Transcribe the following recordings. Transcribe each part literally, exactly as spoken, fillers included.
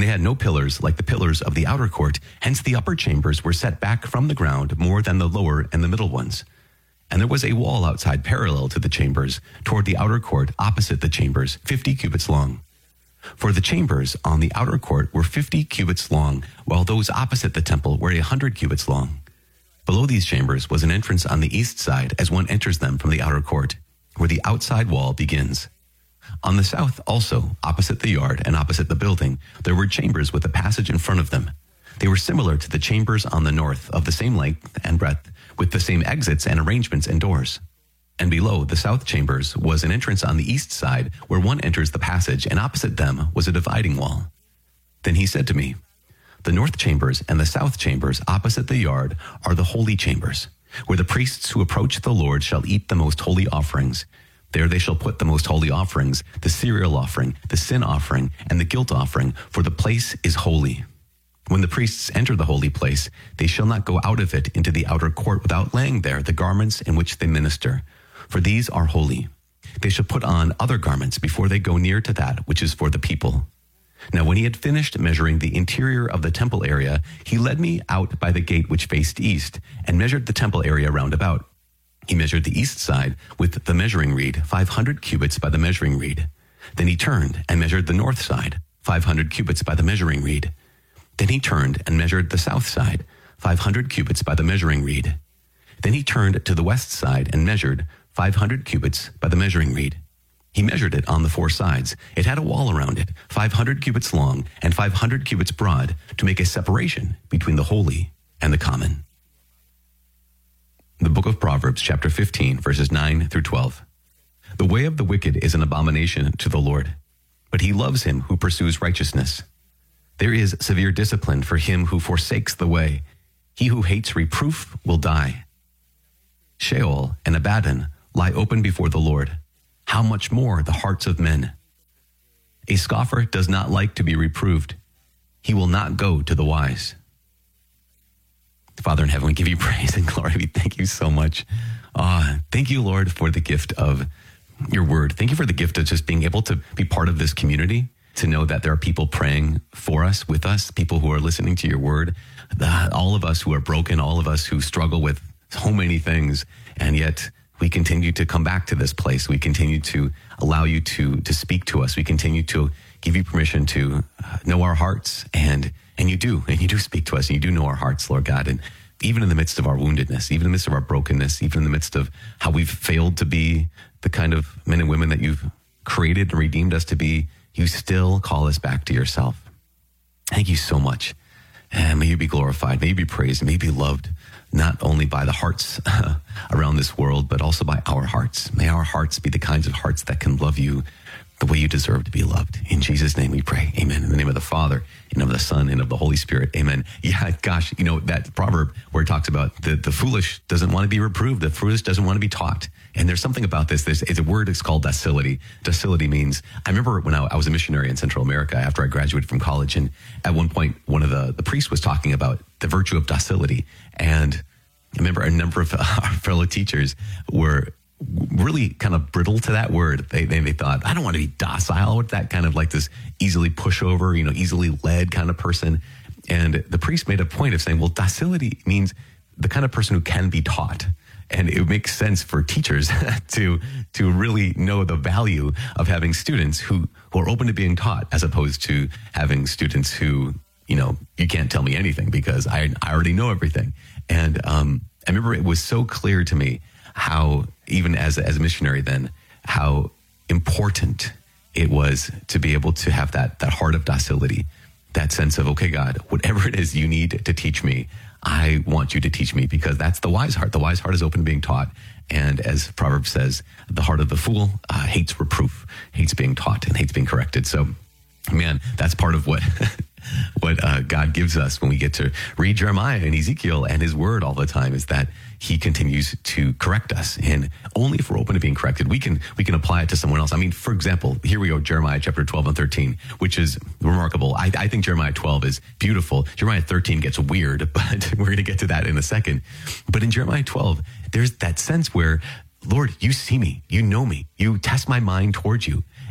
had no pillars like the pillars of the outer court. Hence the upper chambers were set back from the ground more than the lower and the middle ones. And there was a wall outside parallel to the chambers toward the outer court opposite the chambers, fifty cubits long. For the chambers on the outer court were fifty cubits long, while those opposite the temple were a hundred cubits long. Below these chambers was an entrance on the east side as one enters them from the outer court, where the outside wall begins. On the south also, opposite the yard and opposite the building, there were chambers with a passage in front of them. They were similar to the chambers on the north, of the same length and breadth, with the same exits and arrangements and doors. And below the south chambers was an entrance on the east side, where one enters the passage, and opposite them was a dividing wall. Then he said to me, "The north chambers and the south chambers opposite the yard are the holy chambers, where the priests who approach the Lord shall eat the most holy offerings. There they shall put the most holy offerings, the cereal offering, the sin offering, and the guilt offering, for the place is holy. When the priests enter the holy place, they shall not go out of it into the outer court without laying there the garments in which they minister, for these are holy. They shall put on other garments before they go near to that which is for the people." Now when he had finished measuring the interior of the temple area, he led me out by the gate which faced east, and measured the temple area round about. He measured the east side with the measuring reed, five hundred cubits by the measuring reed. Then he turned and measured the north side, five hundred cubits by the measuring reed. Then he turned and measured the south side, five hundred cubits by the measuring reed. Then he turned to the west side and measured five hundred cubits by the measuring reed. He measured it on the four sides. It had a wall around it, five hundred cubits long and five hundred cubits broad, to make a separation between the holy and the common. The book of Proverbs, chapter fifteen, verses nine through twelve. The way of the wicked is an abomination to the Lord, but he loves him who pursues righteousness. There is severe discipline for him who forsakes the way. He who hates reproof will die. Sheol and Abaddon lie open before the Lord. How much more the hearts of men? A scoffer does not like to be reproved. He will not go to the wise. Father in heaven, we give you praise and glory. We thank you so much. Uh, thank you, Lord, for the gift of your word. Thank you for the gift of just being able to be part of this community, to know that there are people praying for us, with us, people who are listening to your word, the, all of us who are broken, all of us who struggle with so many things, and yet we continue to come back to this place. We continue to allow you to, to speak to us. We continue to give you permission to uh, know our hearts, and and you do, and you do speak to us, and you do know our hearts, Lord God. And even in the midst of our woundedness, even in the midst of our brokenness, even in the midst of how we've failed to be the kind of men and women that you've created and redeemed us to be, you still call us back to yourself. Thank you so much. And may you be glorified, may you be praised, may you be loved, not only by the hearts around this world, but also by our hearts. May our hearts be the kinds of hearts that can love you the way you deserve to be loved. In Jesus' name we pray. Amen. In the name of the Father, and of the Son, and of the Holy Spirit. Amen. Yeah, gosh, you know, that proverb where it talks about the, the foolish doesn't want to be reproved. The foolish doesn't want to be taught. And there's something about this. There's, it's a word, it's called docility. Docility means, I remember when I, I was a missionary in Central America after I graduated from college, and at one point, one of the, the priests was talking about the virtue of docility. And I remember a number of our fellow teachers were really kind of brittle to that word. They, they they thought, I don't want to be docile with that kind of like this easily pushover, you know, easily led kind of person. And the priest made a point of saying, well, docility means the kind of person who can be taught. And it makes sense for teachers to to really know the value of having students who, who are open to being taught, as opposed to having students who, you know, you can't tell me anything because I, I already know everything. And um, I remember it was so clear to me how, even as, as a missionary then, how important it was to be able to have that, that heart of docility, that sense of, okay, God, whatever it is you need to teach me, I want you to teach me, because that's the wise heart. The wise heart is open to being taught. And as Proverbs says, the heart of the fool uh, hates reproof, hates being taught, and hates being corrected. So, man, that's part of what what uh, God gives us when we get to read Jeremiah and Ezekiel and his word all the time, is that he continues to correct us. And only if we're open to being corrected, we can we can apply it to someone else. I mean, for example, here we go, Jeremiah chapter twelve and thirteen, which is remarkable. I, I think Jeremiah twelve is beautiful. Jeremiah thirteen gets weird, but we're going to get to that in a second. But in Jeremiah twelve, there's that sense where, Lord, you see me, you know me, you test my mind towards you.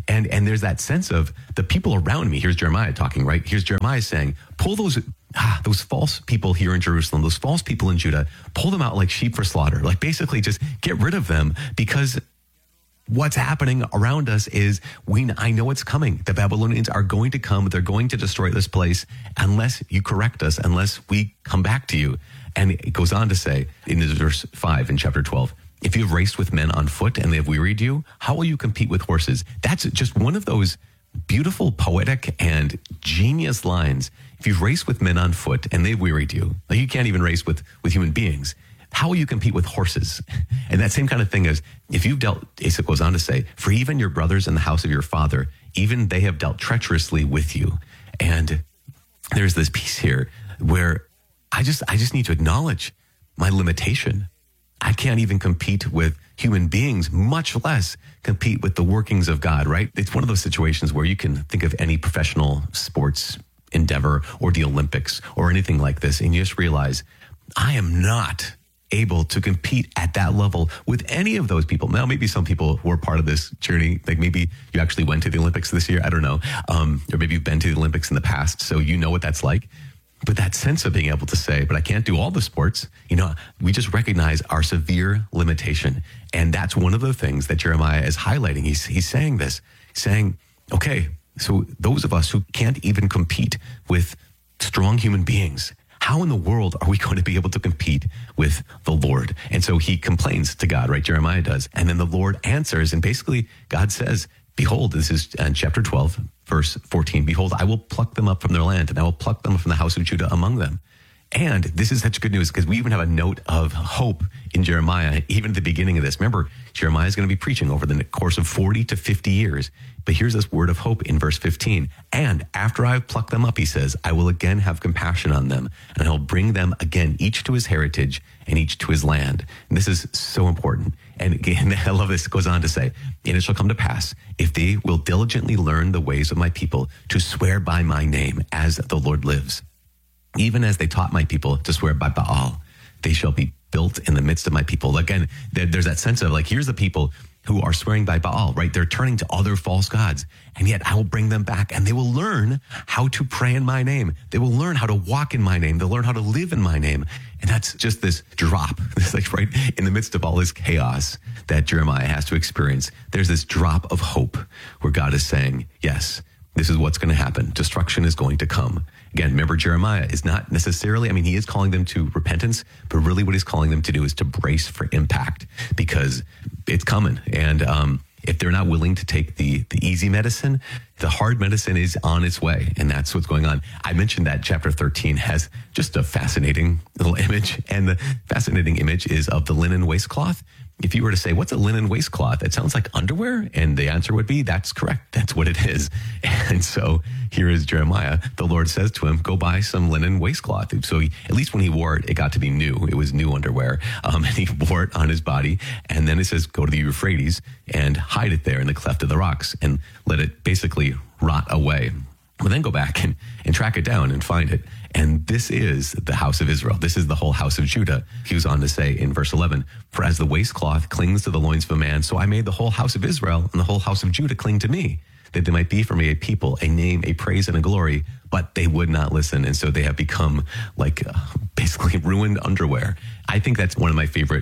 And and there's that sense of the people around me. Here's Jeremiah talking, right? Here's Jeremiah saying, pull those ah, those false people here in Jerusalem, those false people in Judah, pull them out like sheep for slaughter. Like basically just get rid of them, because what's happening around us is we I know it's coming. The Babylonians are going to come. They're going to destroy this place unless you correct us, unless we come back to you. And it goes on to say in verse five in chapter twelve, if you have raced with men on foot and they have wearied you, how will you compete with horses? That's just one of those beautiful, poetic, and genius lines. If you've raced with men on foot and they've wearied you, like you can't even race with, with human beings, how will you compete with horses? And that same kind of thing is, if you've dealt, Asa goes on to say, for even your brothers in the house of your father, even they have dealt treacherously with you. And there's this piece here where I just, I just need to acknowledge my limitation. I can't even compete with human beings, much less compete with the workings of God, right? It's one of those situations where you can think of any professional sports endeavor or the Olympics or anything like this, and you just realize I am not able to compete at that level with any of those people. Now, maybe some people who are part of this journey, like maybe you actually went to the Olympics this year, I don't know, um, or maybe you've been to the Olympics in the past, so you know what that's like. But that sense of being able to say, but I can't do all the sports, you know, we just recognize our severe limitation. And that's one of the things that Jeremiah is highlighting. He's, he's saying this, saying, okay, so those of us who can't even compete with strong human beings, how in the world are we going to be able to compete with the Lord? And so he complains to God, right? Jeremiah does. And then the Lord answers. And basically God says, behold, this is in chapter twelve, verse fourteen. Behold, I will pluck them up from their land, and I will pluck them from the house of Judah among them. And this is such good news because we even have a note of hope in Jeremiah, even at the beginning of this. Remember, Jeremiah is going to be preaching over the course of forty to fifty years. But here's this word of hope in verse fifteen. And after I've plucked them up, he says, I will again have compassion on them, and I will bring them again, each to his heritage and each to his land. And this is so important. And again, I love this. It goes on to say, and it shall come to pass, if they will diligently learn the ways of my people, to swear by my name as the Lord lives, even as they taught my people to swear by Baal, they shall be built in the midst of my people. Again, there, there's that sense of like, here's the people who are swearing by Baal, right? They're turning to other false gods. And yet I will bring them back, and they will learn how to pray in my name. They will learn how to walk in my name. They'll learn how to live in my name. And that's just this drop. It's like right in the midst of all this chaos that Jeremiah has to experience, there's this drop of hope where God is saying, yes, this is what's going to happen. Destruction is going to come. Again, remember, Jeremiah is not necessarily, I mean, he is calling them to repentance, but really what he's calling them to do is to brace for impact, because it's coming. And um, if they're not willing to take the, the easy medicine, the hard medicine is on its way. And that's what's going on. I mentioned that chapter thirteen has just a fascinating little image. And the fascinating image is of the linen waistcloth. If you were to say, what's a linen waistcloth? It sounds like underwear. And the answer would be, that's correct. That's what it is. And so here is Jeremiah. The Lord says to him, go buy some linen waistcloth. So he, at least when he wore it, it got to be new. It was new underwear. Um, and he wore it on his body. And then it says, go to the Euphrates and hide it there in the cleft of the rocks and let it basically rot away. But then go back and, and track it down and find it. And this is the house of Israel. This is the whole house of Judah. He was on to say in verse eleven, for as the waistcloth clings to the loins of a man, so I made the whole house of Israel and the whole house of Judah cling to me, that they might be for me a people, a name, a praise, and a glory. But they would not listen. And so they have become like uh, basically ruined underwear. I think that's one of my favorite,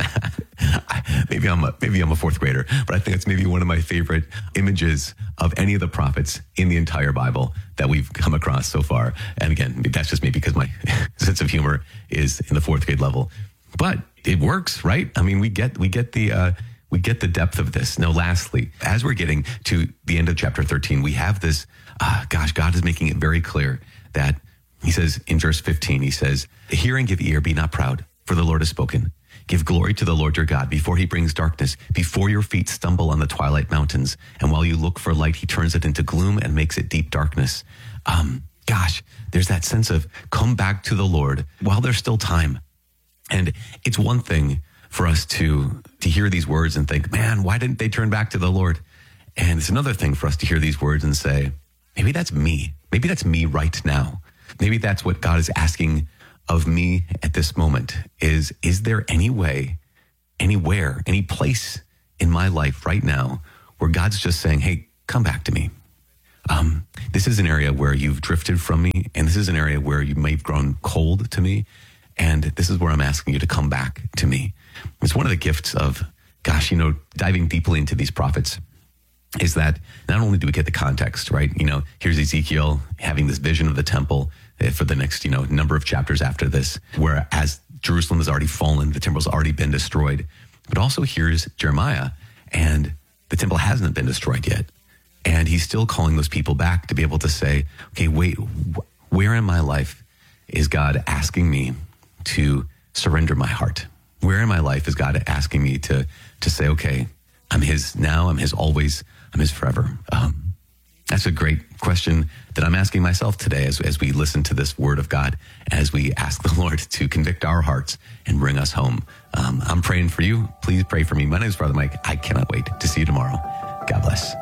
maybe I'm a, maybe I'm a fourth grader, but I think it's maybe one of my favorite images of any of the prophets in the entire Bible that we've come across so far. And again, that's just maybe because my sense of humor is in the fourth grade level, but it works, right? I mean, we get, we get the, uh, we get the depth of this. Now, lastly, as we're getting to the end of chapter thirteen, we have this, uh, gosh, God is making it very clear that he says in verse fifteen, he says, hear and give ear, be not proud, for the Lord has spoken. Give glory to the Lord your God before he brings darkness, before your feet stumble on the twilight mountains. And while you look for light, he turns it into gloom and makes it deep darkness. Um, gosh, there's that sense of come back to the Lord while there's still time. And it's one thing for us to, to hear these words and think, man, why didn't they turn back to the Lord? And it's another thing for us to hear these words and say, maybe that's me. Maybe that's me right now. Maybe that's what God is asking of me at this moment is, is there any way, anywhere, any place in my life right now where God's just saying, hey, come back to me. Um, this is an area where you've drifted from me, and this is an area where you may have grown cold to me, and this is where I'm asking you to come back to me. It's one of the gifts of, gosh, you know, diving deeply into these prophets is that not only do we get the context, right? You know, here's Ezekiel having this vision of the temple for the next, you know, number of chapters after this, where as Jerusalem has already fallen, the temple's already been destroyed. But also here's Jeremiah, and the temple hasn't been destroyed yet. And he's still calling those people back to be able to say, okay, wait, wh- where in my life is God asking me to surrender my heart? Where in my life is God asking me to to say, okay, I'm his now, I'm his always, I'm his forever? Um, that's a great question that I'm asking myself today as, as we listen to this word of God, as we ask the Lord to convict our hearts and bring us home. Um, I'm praying for you. Please pray for me. My name is Brother Mike. I cannot wait to see you tomorrow. God bless.